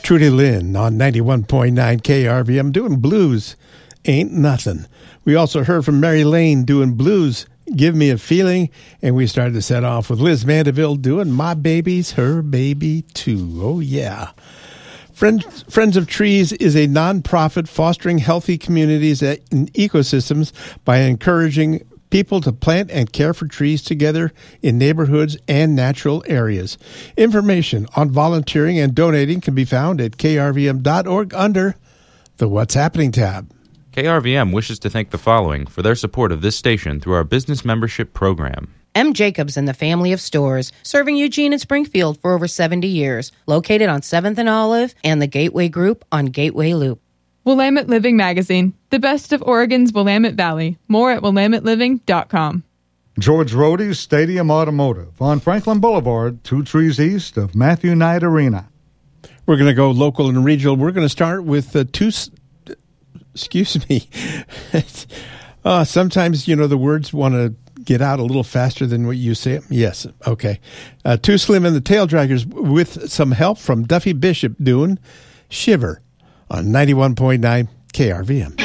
Trudy Lynn on 91.9 KRVM doing Blues Ain't Nothing. We also heard from Mary Lane doing Blues Give Me a Feeling, and we started to set off with Liz Mandeville doing My Baby's Her Baby Too. Oh, yeah. Friends of Trees is a nonprofit fostering healthy communities and ecosystems by encouraging people to plant and care for trees together in neighborhoods and natural areas. Information on volunteering and donating can be found at krvm.org under the What's Happening tab. KRVM wishes to thank the following for their support of this station through our business membership program. M. Jacobs and the family of stores, serving Eugene and Springfield for over 70 years, located on 7th and Olive and the Gateway Group on Gateway Loop. Willamette Living Magazine, the best of Oregon's Willamette Valley. More at WillametteLiving.com. George Rohde's Stadium Automotive on Franklin Boulevard, 2 trees east of Matthew Knight Arena. We're going to go local and regional. We're going to start with excuse me. Sometimes, the words want to get out a little faster than what you say. Yes, okay. Too Slim and the Tail Draggers with some help from Duffy Bishop doing Shiver on 91.9 KRVM.